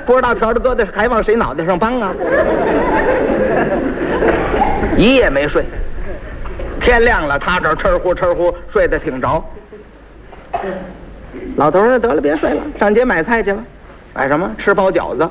不知道笤帚疙瘩还往谁脑袋上帮啊？一夜没睡，天亮了，他这儿吃呼吃呼睡得挺着。老头儿得了，别睡了，上街买菜去吧。买什么？吃包饺子。